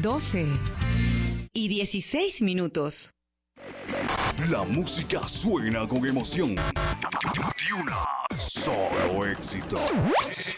12:16. La música suena con emoción. Y una solo éxito.